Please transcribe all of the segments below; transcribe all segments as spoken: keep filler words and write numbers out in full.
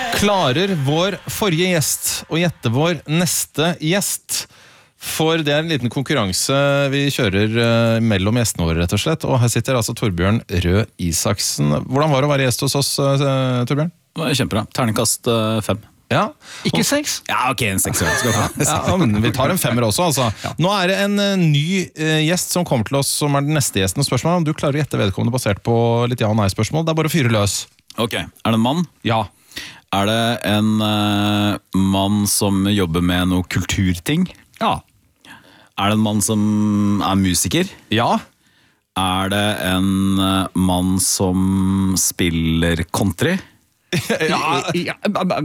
Klarer vår forrige gjest å gjette vår neste gjest? For det er en liten konkurranse vi kjører mellom gjestene våre, rett og slett. Og her sitter altså Torbjørn Røe Isaksen. Hvordan var det å være gjest hos oss, Torbjørn? Det var kjempebra. Terningkast fem. Ja. Ikke seks? Ja, ok, en seks. Ja, men vi tar en femmer også, altså. Ja. Nå er det en ny gjest som kommer til oss, som er den neste gjesten. Spørsmålet om du klarer å gjette vedkommende basert på litt ja- og nei-spørsmål. Det er bare å fyre løs. Ok, er det en mann? Ja. Er det en uh, mann som jobber med noe kulturting? Ja. Er det en mann som er musiker? Ja. Er det en uh, mann som spiller country? Ja, ja,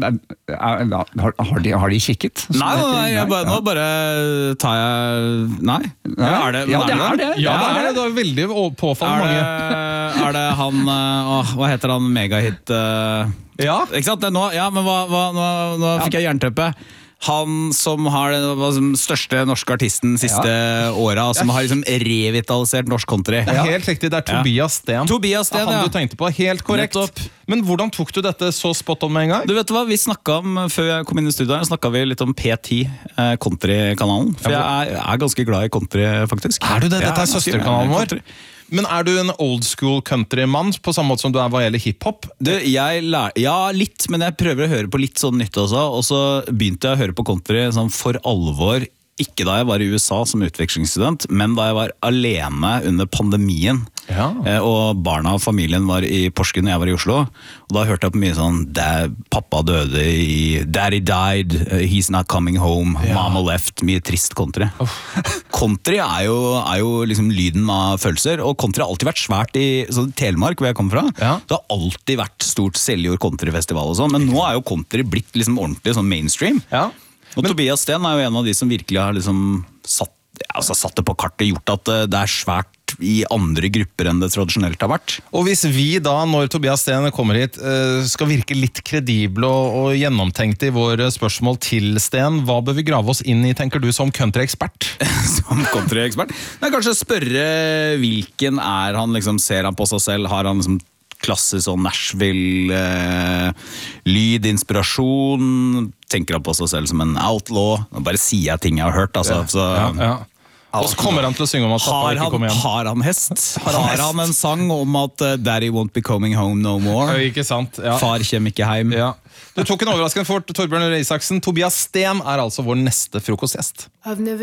har, har, de, har de kikket? Nei, nei, jeg bare, nå bare tar jeg Nei, ja, er det, ja, det er det. Ja, det er det. Det er veldig påfallende er det, mange. Er det han åh, hva heter han megahit uh, Ja. Ikke sant? Det, nå, ja, men hva, hva, nå, nå fikk jeg jernteppe. Han som har den største norske artisten siste ja. åra, som har liksom revitalisert norsk country. Det er helt riktig, det er Tobias Sten. Tobias Sten, han ja. du tenkte på, helt korrekt. Nettopp. Men hvordan tok du dette så spot on med en gang? Du vet hva, vi snakket om, før jeg kom inn i studiet, snakket vi litt om P ti, eh, country-kanalen. For jeg er, jeg er ganske glad i country, faktisk. Er du det? Dette er søsterkanalen vår. Men er du en old school country-mann på samme måte som du er hva gjelder hiphop? Du, jeg lær, ja, litt, men jeg prøver å høre på litt sånn nytt også. Og så begynte jeg å høre på country sånn for alvor. Ikke da jeg var i U S A som utvekslingsstudent, men da jeg var alene under pandemien. Ja. Og barna og familien var i Porsgrunn og jeg var i Oslo. Og da hørte jeg på mye sånn pappa døde i Daddy died, he's not coming home, ja. Mama left. Mye trist country. Oh. Country er jo, er jo liksom lyden av følelser. Og country har alltid vært svært i så Telemark, hvor jeg kommer fra. Ja. Det har alltid vært stort Seljord countryfestival og sånn. Men nå er jo country blitt liksom ordentlig sånn mainstream. Ja. Og men, Tobias Sten er jo en av de som virkelig har liksom satt, altså satt det på kartet, gjort at det er svært i andre grupper enn det tradisjonelt har vært. Og hvis vi da, når Tobias Sten kommer hit, skal virke litt kredible og, og gjennomtenkte i våre spørsmål til Sten, hva bør vi grave oss inn i, tenker du, som countryekspert? Som countryekspert? Nei, kanskje spørre hvilken er han, liksom, ser han på seg selv, har han liksom klassisk sånn Nashville eh, lyd, inspirasjon, tenker han på seg selv som en outlaw, og bare sier jeg ting jeg har hørt, altså. Ja, så, ja, ja. Og så kommer han til å synge om at pappa ikke kommer hjem. Har han hest? Har han, har han en sang om at uh, daddy won't be coming home no more? Ikke sant, ja. Far kommer ikke hjem. Ja. Du tok en overraskende fort, Torbjørn Røe Isaksen. Tobias Sten er altså vår neste frokostgjest.